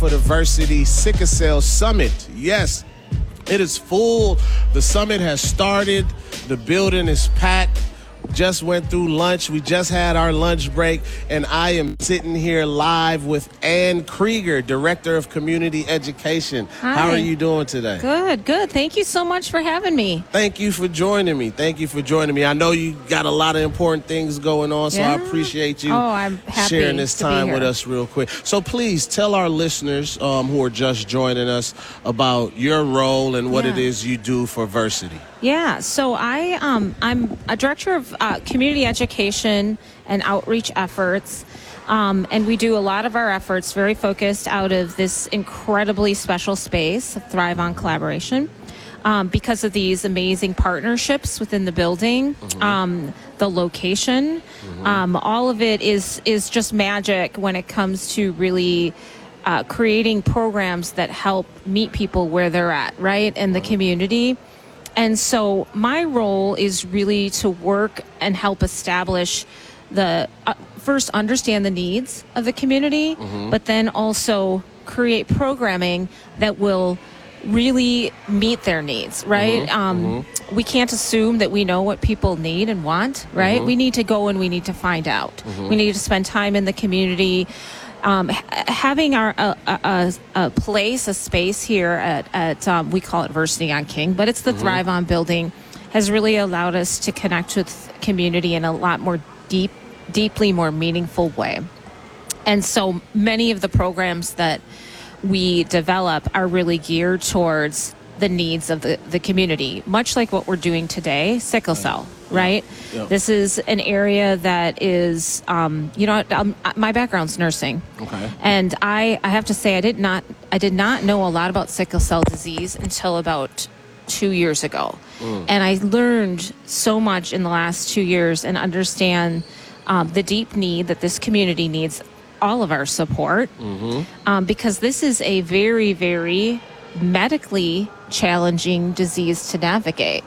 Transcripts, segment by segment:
for the Varsity Sickle Cell Summit. Yes, it is full. The summit has started. The building is packed. Just went through lunch. We just had our lunch break, and I am sitting here live with Ann Krieger, Director of Community Education. Hi. How are you doing today? Good. Thank you so much for having me. Thank you for joining me. I know you got a lot of important things going on, so I appreciate you I'm happy sharing this to be time here. with us real quick. So please tell our listeners who are just joining us about your role and what it is you do for Varsity. Yeah, so I'm a director of community education and outreach efforts, and we do a lot of our efforts very focused out of this incredibly special space, Thrive on Collaboration, because of these amazing partnerships within the building, the location, all of it is just magic when it comes to really creating programs that help meet people where they're at, right, in the community. And so my role is really to work and help establish first understand the needs of the community, but then also create programming that will really meet their needs, right? We can't assume that we know what people need and want, right? We need to go and we need to find out. We need to spend time in the community. Having a place, a space here at we call it Varsity on King, but it's the Thrive On building, has really allowed us to connect with community in a lot more deeply more meaningful way. And so many of the programs that we develop are really geared towards the needs of the community, much like what we're doing today, sickle cell, right? Yeah. This is an area that is, my background's nursing. Okay. And I have to say, I did not know a lot about sickle cell disease until about 2 years ago. And I learned so much in the last 2 years and understand the deep need that this community needs all of our support, because this is a very, very medically challenging disease to navigate,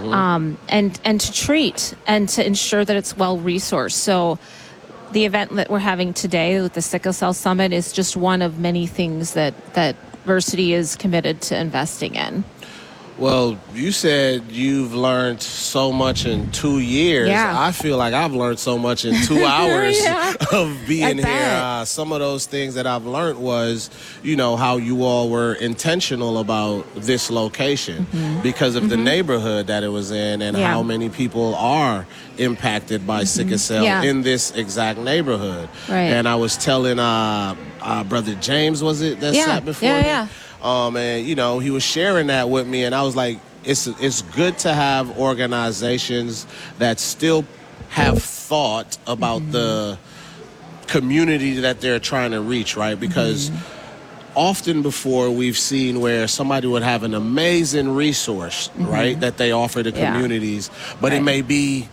and to treat and to ensure that it's well resourced. So the event that we're having today with the Sickle Cell Summit is just one of many things that Varsity is committed to investing in. Well, you said you've learned so much in 2 years. Yeah. I feel like I've learned so much in 2 hours of being I here. bet. Some of those things that I've learned was, how you all were intentional about this location because of the neighborhood that it was in and how many people are impacted by sickle cell in this exact neighborhood. Right. And I was telling Brother James, was it, that sat before me? Yeah. And, he was sharing that with me, and I was like, it's good to have organizations that still have thought about the community that they're trying to reach, right? Because often before we've seen where somebody would have an amazing resource, right, that they offer to communities, but it may be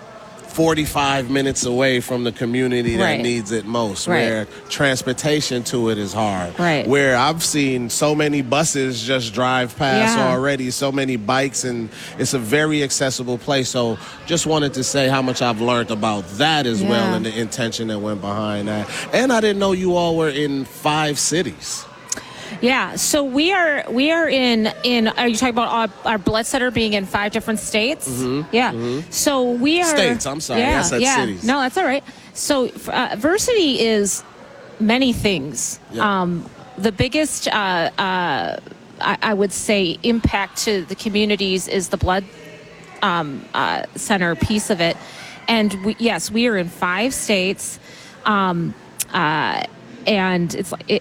45 minutes away from the community that needs it most, where transportation to it is hard, where I've seen so many buses just drive past already, so many bikes, and it's a very accessible place. So just wanted to say how much I've learned about that as well, and the intention that went behind that. And I didn't know you all were in 5 cities. Yeah, so we are in are you talking about our blood center being in 5 different states? So we are states. I'm sorry, I said cities. No, that's all right. So Varsity is many things. The biggest I would say impact to the communities is the blood center piece of it. And we are in 5 states. And it's like